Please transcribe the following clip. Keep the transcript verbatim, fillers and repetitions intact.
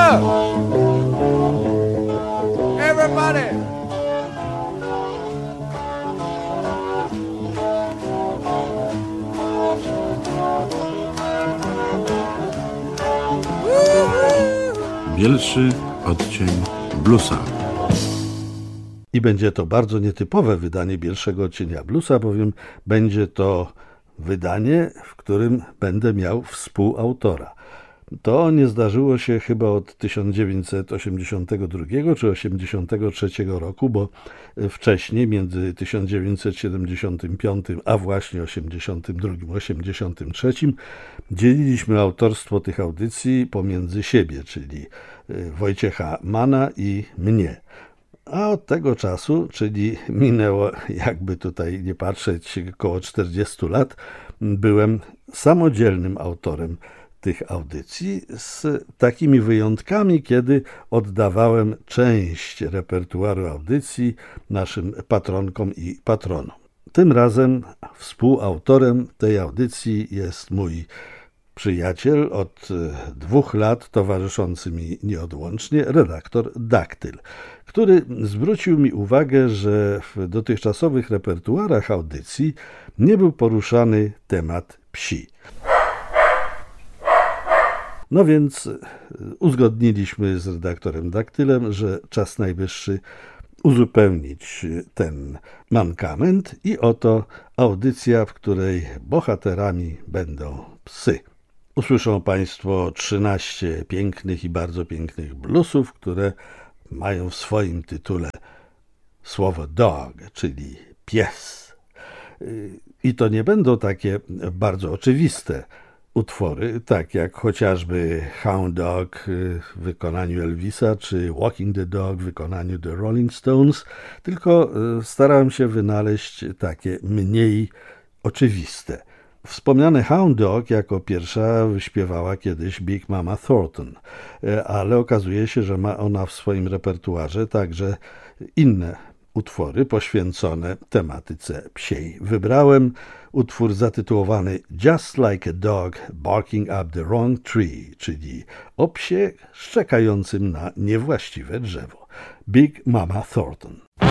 up! Everybody! Bielszy odcień bluesa. I będzie to bardzo nietypowe wydanie Bielszego odcienia bluesa, bowiem będzie to wydanie, w którym będę miał współautora. To nie zdarzyło się chyba od tysiąc dziewięćset osiemdziesiątego drugiego czy osiemdziesiątego trzeciego roku, bo wcześniej, między tysiąc dziewięćset siedemdziesiątym piątym a właśnie osiemdziesiątym drugim osiemdziesiątym trzecim, dzieliliśmy autorstwo tych audycji pomiędzy siebie, czyli Wojciecha Mana i mnie. A od tego czasu, czyli minęło, jakby tutaj nie patrzeć, około czterdziestu lat, byłem samodzielnym autorem tych audycji z takimi wyjątkami, kiedy oddawałem część repertuaru audycji naszym patronkom i patronom. Tym razem współautorem tej audycji jest mój przyjaciel od dwóch lat, towarzyszący mi nieodłącznie, redaktor Daktyl, który zwrócił mi uwagę, że w dotychczasowych repertuarach audycji nie był poruszany temat psi. No więc uzgodniliśmy z redaktorem Daktylem, że czas najwyższy uzupełnić ten mankament i oto audycja, w której bohaterami będą psy. Usłyszą Państwo trzynaście pięknych i bardzo pięknych bluesów, które mają w swoim tytule słowo dog, czyli pies. I to nie będą takie bardzo oczywiste utwory, tak jak chociażby Hound Dog w wykonaniu Elvisa, czy Walking the Dog w wykonaniu The Rolling Stones, tylko starałem się wynaleźć takie mniej oczywiste. Wspomniane Hound Dog jako pierwsza wyśpiewała kiedyś Big Mama Thornton, ale okazuje się, że ma ona w swoim repertuarze także inne utwory poświęcone tematyce psiej. Wybrałem utwór zatytułowany Just Like a Dog Barking Up the Wrong Tree, czyli o psie szczekającym na niewłaściwe drzewo. Big Mama Thornton.